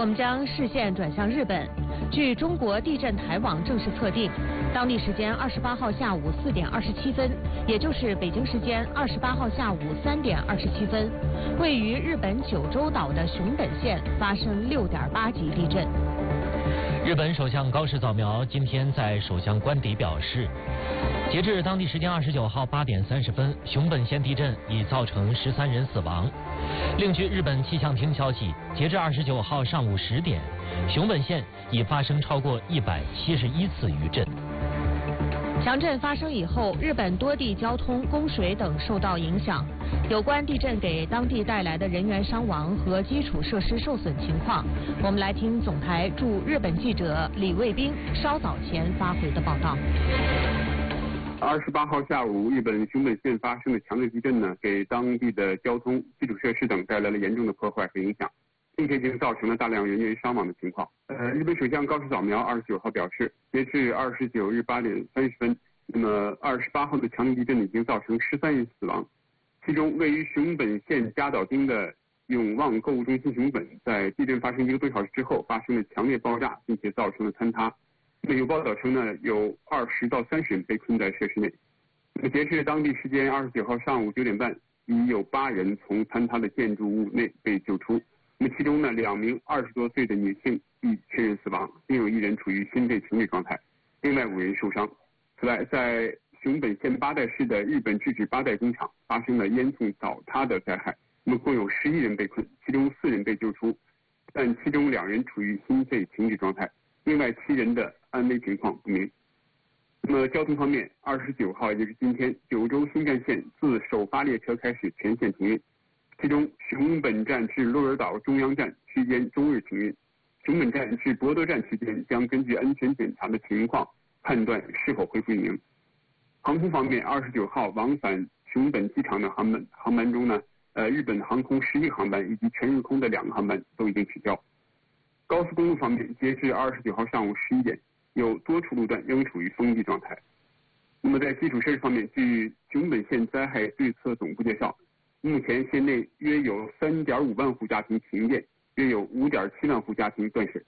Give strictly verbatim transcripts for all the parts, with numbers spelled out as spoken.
我们将视线转向日本。据中国地震台网正式测定，当地时间二十八号下午四点二十七分，也就是北京时间二十八号下午三点二十七分，位于日本九州岛的熊本县发生六点八级地震。 日本首相高市早苗今天在首相官邸表示，截至当地时间二十九号八点三十分，熊本县地震已造成十三人死亡。另据日本气象厅消息，截至二十九号上午十点，熊本县已发生超过一百七十一次余震。 强震发生以后，日本多地交通、供水等受到影响。有关地震给当地带来的人员伤亡和基础设施受损情况，我们来听总台驻日本记者李卫兵稍早前发回的报道。 二十八号下午，日本熊本县发生的强烈地震呢，给当地的交通、基础设施等带来了严重的破坏和影响，并且已经造成了大量人员伤亡的情况。呃，日本首相高市早苗二十九号表示，截至二十九日八点三十分，那么二十八号的强烈地震已经造成十三人死亡，其中位于熊本县加岛町的永旺购物中心熊本，在地震发生一个多小时之后发生了强烈爆炸，并且造成了坍塌。那么有报道称呢，有二十到三十人被困在设施内。那么截至当地时间二十九号上午九点半，已有八人从坍塌的建筑物内被救出。那么其中呢，两名二十多岁的女性已确认死亡，并有一人处于心肺停止状态，另外五人受伤。此外，在熊本县八代市的日本制纸八代工厂发生了烟囱倒塌的灾害，那么共有十一人被困，其中四人被救出，但其中两人处于心肺停止状态，另外七人的安危情况不明。那么交通方面，二十九号也就是今天，九州新干线自首发列车开始全线停运，其中熊本站至鹿儿岛中央站区间终日停运，熊本站至博多站区间将根据安全检查的情况判断是否恢复运营。航空方面，二十九号往返熊本机场的航班航班中呢，呃，日本航空十一个航班以及全日空的两个航班都已经取消。高速公路方面，截至二十九号上午十一点，有多处路段仍处于封闭状态。那么在基础设施方面，据熊本县灾害对策总部介绍，目前县内约有三点五万户家庭停电，约有五点七万户家庭断水。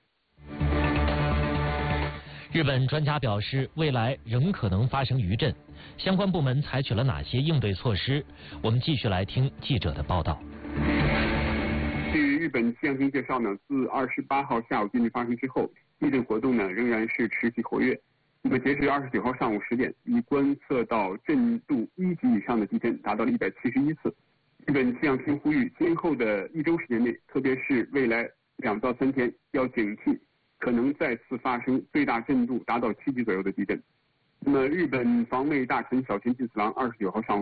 日本专家表示，未来仍可能发生余震，相关部门采取了哪些应对措施？我们继续来听记者的报道。 据日本气象厅介绍呢，自二十八号下午地震发生之后，地震活动呢仍然是持续活跃。那么截至二十九号上午十点，已观测到震度一级以上的地震达到了一百七十一次。日本气象厅呼吁，今后的一周时间内，特别是未来两到三天，要警惕可能再次发生最大震度达到七级左右的地震。那么日本防卫大臣小泉进次郎二十九号上午